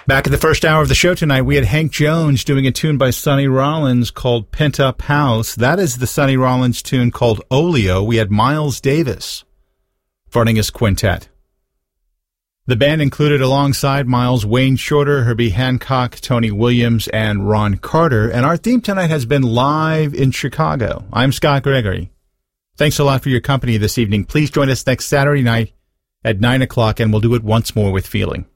Back at the first hour of the show tonight, we had Hank Jones doing a tune by Sonny Rollins called Pent Up House. That is the Sonny Rollins tune called Oleo. We had Miles Davis fronting his quintet. The band included alongside Miles Wayne Shorter, Herbie Hancock, Tony Williams, and Ron Carter. And our theme tonight has been Live in Chicago. I'm Scott Gregory. Thanks a lot for your company this evening. Please join us next Saturday night at 9 o'clock, and we'll do it once more with feeling.